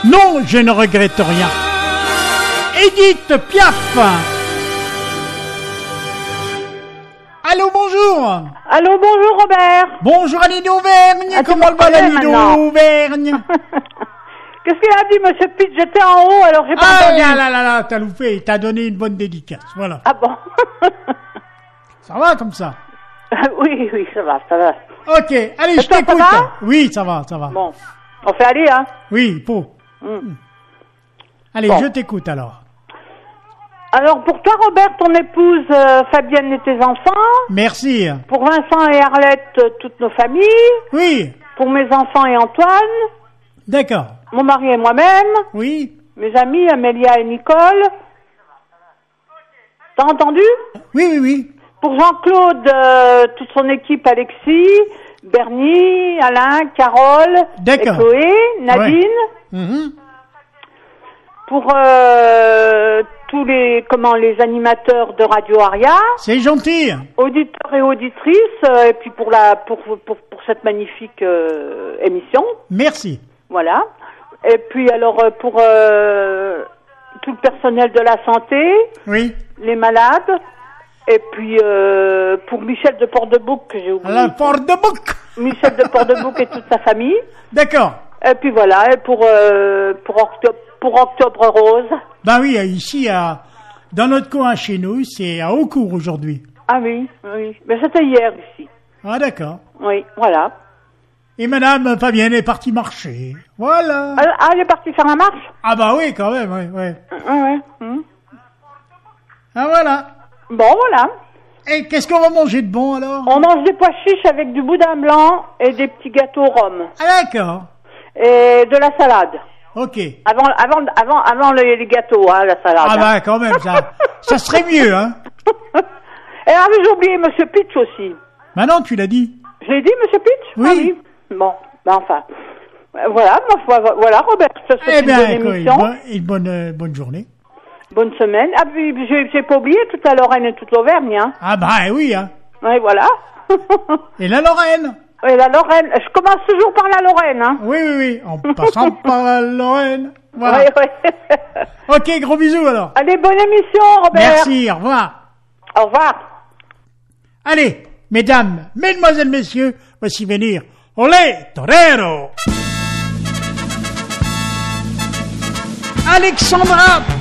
Non, je ne regrette rien. Edith Piaf. Allô, bonjour. Allô, bonjour Robert. Bonjour Annie d'Auvergne. Ah, comment va l'Annie d'Auvergne? Qu'est-ce qu'il a dit, monsieur Pitt? J'étais en haut, alors j'ai pas entendu. Ah là, t'as loupé. T'as donné une bonne dédicace. Voilà. Ah bon? Ça va comme ça? Oui, ça va. Ok, allez, je t'écoute. Ça va? Oui, ça va. Bon, on fait aller, hein? Oui, il faut. Allez, Bon. je t'écoute alors. Alors, pour toi, Robert, ton épouse Fabienne et tes enfants. Merci. Pour Vincent et Arlette, toutes nos familles. Oui, Pour mes enfants et Antoine. d'accord. Mon mari et moi-même. Oui, Mes amis Amélia et Nicole. T'as entendu? oui. Pour Jean-Claude, toute son équipe, Alexis, Bernie, Alain, Carole, et D'accord. Chloé, Nadine. Mhm. Pour tous les animateurs de Radio Aria, C'est gentil. auditeurs et auditrices, et puis pour cette magnifique émission, Merci. voilà. Et puis alors pour tout le personnel de la santé, Oui. les malades. Et puis pour Michel de Port-de-Bouc, que j'ai À oublié. la porte de bouc. Michel de Port-de-Bouc et toute sa famille. D'accord. Et puis voilà, et pour Octobre Rose. Ben oui, ici, dans notre coin chez nous, c'est à Aucourt aujourd'hui. Ah oui. Mais c'était hier ici. Ah d'accord. Oui, voilà. Et madame Fabienne est partie marcher. Voilà. Ah, elle est partie faire la marche? Ah bah oui, quand même, ouais. Ouais. Ah voilà. Bon, voilà. Et qu'est-ce qu'on va manger de bon alors? On mange des pois chiches avec du boudin blanc et des petits gâteaux au rhum. Ah d'accord. Et de la salade. Ok. Avant les gâteaux, hein, la salade. Ah bah quand même, ça serait mieux, hein. Et alors, j'ai oublié Monsieur Pitch aussi. Maintenant, tu l'as dit. Je l'ai dit, Monsieur Pitch? Oui. Ah oui. Bon, ben enfin. Voilà, voilà, Robert, je te souhaite une bonne émission. Une bonne journée. Bonne semaine. Ah, puis j'ai pas oublié toute la Lorraine et toute l'Auvergne, hein. Ah bah oui, hein. Oui, voilà. Et la Lorraine. Et la Lorraine. Je commence toujours par la Lorraine, hein. Oui. En passant par la Lorraine. Voilà. Ouais. Ok, gros bisous alors. Allez, bonne émission, Robert. Merci, au revoir. Au revoir. Allez, mesdames, mesdemoiselles, messieurs, voici venir Olé Torero. Alexandra